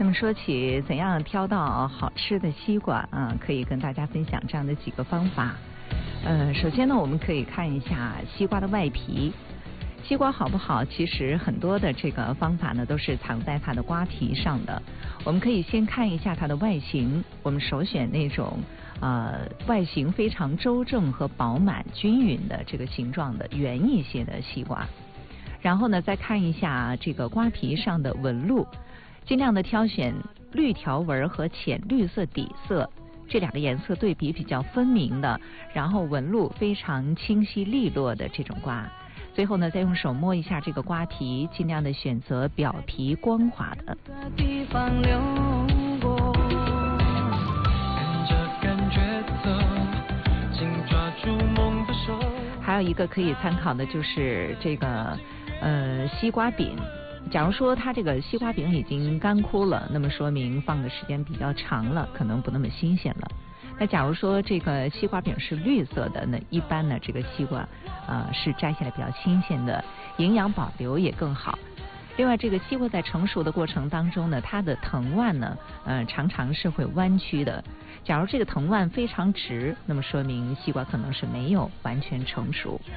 么说起怎样挑到好吃的西瓜啊，可以跟大家分享这样的几个方法。首先呢，我们可以看一下西瓜的外皮。西瓜好不好？其实很多的这个方法呢，都是藏在它的瓜皮上的。我们可以先看一下它的外形，我们首选那种外形非常周正和饱满均匀的这个形状的圆一些的西瓜。然后呢，再看一下这个瓜皮上的纹路，尽量的挑选绿条纹和浅绿色底色。这两个颜色对比比较分明的，然后纹路非常清晰利落的这种瓜。最后呢，再用手摸一下这个瓜皮，尽量的选择表皮光滑的。还有一个可以参考的就是这个西瓜饼。假如说它这个西瓜饼已经干枯了，那么说明放的时间比较长了，可能不那么新鲜了。那假如说这个西瓜饼是绿色的，那一般呢这个西瓜是摘下来比较新鲜的，营养保留也更好。另外，这个西瓜在成熟的过程当中呢，它的藤蔓呢常常是会弯曲的。假如这个藤蔓非常直，那么说明西瓜可能是没有完全成熟。